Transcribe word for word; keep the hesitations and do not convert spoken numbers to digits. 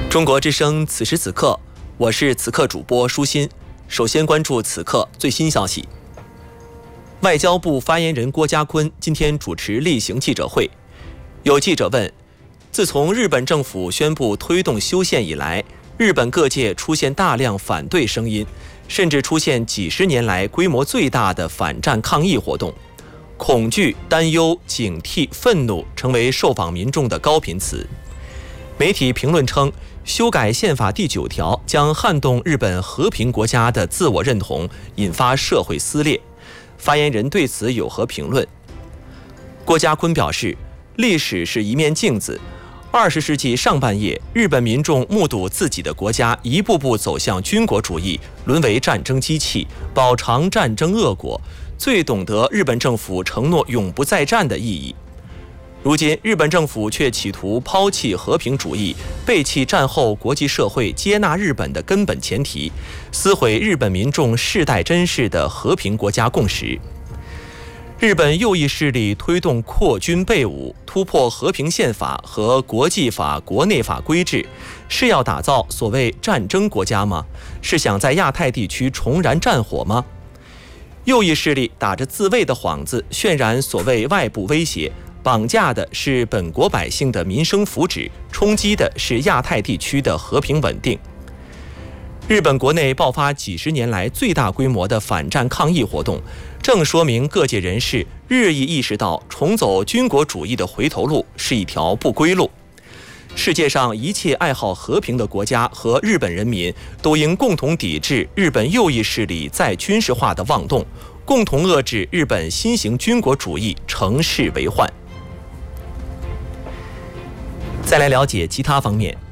中国之声此时此刻，我是此刻主播舒心。首先关注此刻最新消息。外交部发言人郭家坤今天主持例行记者会，有记者问：自从日本政府宣布推动修宪以来，日本各界出现大量反对声音，甚至出现几十年来规模最大的反战抗议活动。恐惧、担忧、警惕、愤怒成为受访民众的高频词。媒体评论称，修改宪法第九条将撼动日本和平国家的自我认同，引发社会撕裂。发言人对此有何评论？郭家坤表示，历史是一面镜子。二十世纪上半叶，日本民众目睹自己的国家一步步走向军国主义，沦为战争机器，饱尝战争恶果，最懂得日本政府承诺永不再战的意义。如今，日本政府却企图抛弃和平主义，背弃战后国际社会接纳日本的根本前提，撕毁日本民众世代珍视的和平国家共识。日本右翼势力推动扩军备武，突破和平宪法和国际法、国内法规制，是要打造所谓战争国家吗？是想在亚太地区重燃战火吗？右翼势力打着自卫的幌子，渲染所谓外部威胁，绑架的是本国百姓的民生福祉，冲击的是亚太地区的和平稳定。日本国内爆发几十年来最大规模的反战抗议活动，正说明各界人士日益意识到重走军国主义的回头路是一条不归路。世界上一切爱好和平的国家和日本人民都应共同抵制日本右翼势力再军事化的妄动，共同遏制日本新型军国主义乘势为患。再来了解其他方面。